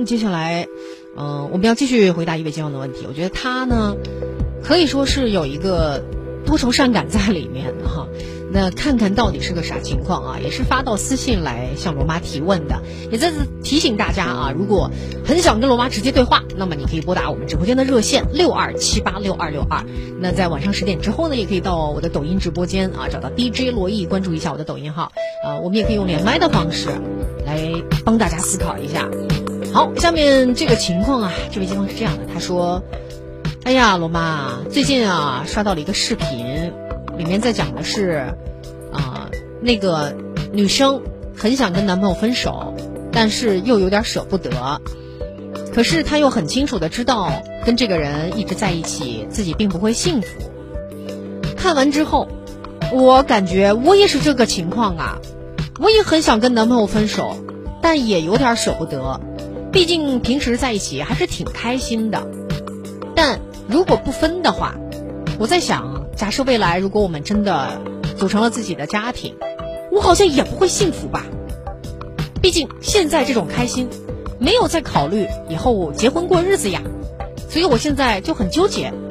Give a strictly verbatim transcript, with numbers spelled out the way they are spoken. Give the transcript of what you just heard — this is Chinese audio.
嗯，接下来，嗯、呃，我们要继续回答一位街坊的问题。我觉得他呢，可以说是有一个多愁善感在里面哈。那看看到底是个啥情况啊？也是发到私信来向罗妈提问的。也再次提醒大家啊，如果很想跟罗妈直接对话，那么你可以拨打我们直播间的热线六二七八六二六二。那在晚上十点之后呢，也可以到我的抖音直播间啊，找到 D J 罗毅，关注一下我的抖音号啊。我们也可以用连麦的方式来帮大家思考一下。好，下面这个情况啊，这位街坊是这样的，他说：“哎呀，罗妈，最近啊刷到了一个视频。”里面在讲的是，啊、呃，那个女生很想跟男朋友分手，但是又有点舍不得，可是她又很清楚的知道跟这个人一直在一起，自己并不会幸福。看完之后，我感觉我也是这个情况啊，我也很想跟男朋友分手，但也有点舍不得，毕竟平时在一起还是挺开心的。但如果不分的话，我在想，假设未来如果我们真的组成了自己的家庭，我好像也不会幸福吧。毕竟现在这种开心，没有在考虑以后结婚过日子呀，所以我现在就很纠结。